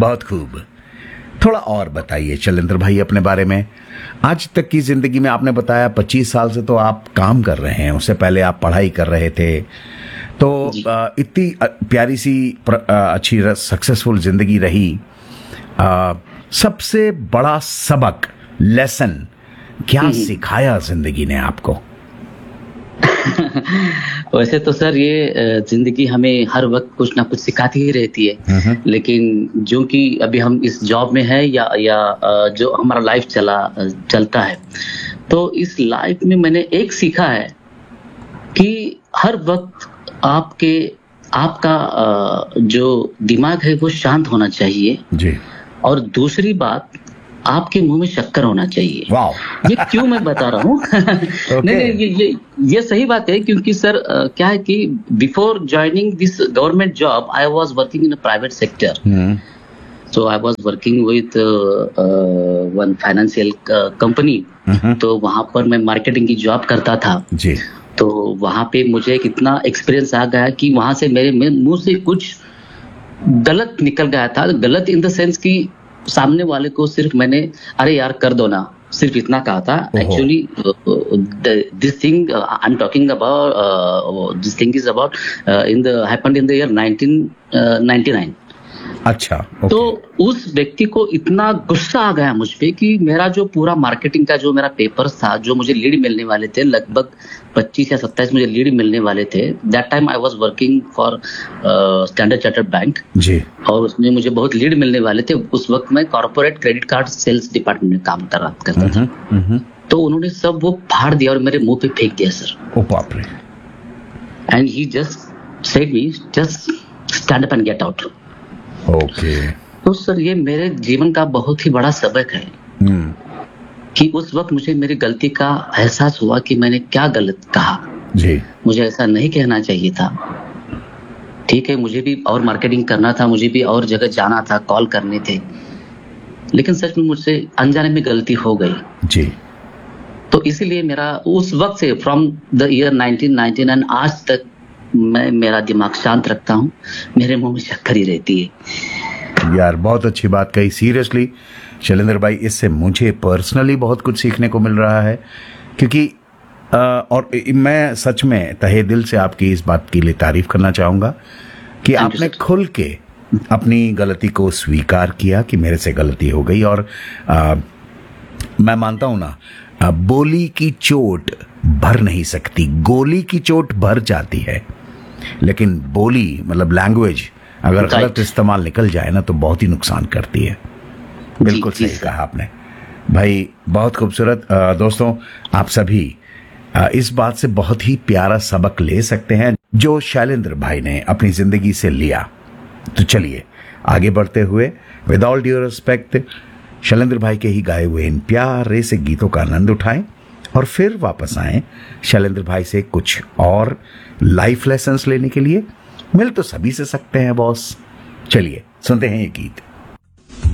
बहुत खूब। थोड़ा और बताइए शैलेंद्र भाई अपने बारे में। आज तक की जिंदगी में आपने बताया 25 साल से तो आप काम कर रहे हैं, उससे पहले आप पढ़ाई कर रहे थे। तो इतनी प्यारी सी अच्छी सक्सेसफुल जिंदगी रही। सबसे बड़ा सबक, लेसन क्या सिखाया जिंदगी ने आपको? वैसे तो सर ये जिंदगी हमें हर वक्त कुछ ना कुछ सिखाती ही रहती है, लेकिन जो कि अभी हम इस जॉब में है या जो हमारा लाइफ चलता है, तो इस लाइफ में मैंने एक सीखा है कि हर वक्त आपका जो दिमाग है वो शांत होना चाहिए जी। और दूसरी बात, आपके मुंह में शक्कर होना चाहिए। ये क्यों मैं बता रहा हूँ? नहीं, ये सही बात है, क्योंकि सर क्या है कि before joining this government job I was working in a private sector. So I was working with one financial company. तो वहां पर मैं मार्केटिंग की जॉब करता था जी। तो वहां पे मुझे एक इतना एक्सपीरियंस आ गया कि वहां से मेरे मुंह से कुछ गलत निकल गया था। गलत इन द सेंस कि सामने वाले को सिर्फ मैंने अरे यार कर दो ना, सिर्फ इतना कहा था। Actually this thing I am talking about, this thing is about in the happened in the year 1999। अच्छा, तो उस व्यक्ति को इतना गुस्सा आ गया मुझ पे कि मेरा जो पूरा मार्केटिंग का जो मेरा पेपर्स था, जो मुझे लीड मिलने वाले थे, लगभग 25 या 27 मुझे लीड मिलने वाले थे। That time I was working for standard chartered bank जी। और उसमें मुझे बहुत लीड मिलने वाले थे। उस वक्त मैं corporate credit card sales department में काम करता था। तो उन्होंने सब वो फाड़ दिया और मेरे मुंह पे फेंक दिया सर। ओ बाप रे। And he just said me, just stand up and get out. Okay. तो सर ये मेरे जीवन का बहुत ही बड़ा सबक है कि उस वक्त मुझे मेरी गलती का एहसास हुआ कि मैंने क्या गलत कहा जी। मुझे ऐसा नहीं कहना चाहिए था। ठीक है, मुझे भी और मार्केटिंग करना था, मुझे भी और जगह जाना था, कॉल करने थे, लेकिन सच में मुझसे अनजाने में गलती हो गई जी। तो इसीलिए मेरा उस वक्त से फ्रॉम द ईयर 1999 आज तक मेरा दिमाग शांत रखता हूँ, मेरे मुंह में शक्कर ही रहती है। यार बहुत अच्छी बात कही, सीरियसली शैलेंद्र भाई, इससे मुझे पर्सनली बहुत कुछ सीखने को मिल रहा है। क्योंकि और मैं सच में तहे दिल से आपकी इस बात के लिए तारीफ करना चाहूंगा कि आपने खुल के अपनी गलती को स्वीकार किया कि मेरे से गलती हो गई। और मैं मानता हूं ना, बोली की चोट भर नहीं सकती, गोली की चोट भर जाती है, लेकिन बोली मतलब लैंग्वेज अगर गलत इस्तेमाल निकल जाए ना तो बहुत ही नुकसान करती है। बिल्कुल सही कहा आपने भाई, बहुत खूबसूरत। दोस्तों, आप सभी इस बात से बहुत ही प्यारा सबक ले सकते हैं जो शैलेंद्र भाई ने अपनी जिंदगी से लिया। तो चलिए आगे बढ़ते हुए, with all due respect, Shailendra भाई के ही गाए हुए इन प्यारे से गीतों का आनंद उठाएं और फिर वापस आएं शैलेंद्र भाई से कुछ और लाइफ लेसन्स लेने के लिए। मिल तो सभी से सकते हैं बॉस। चलिए सुनते हैं ये गीत।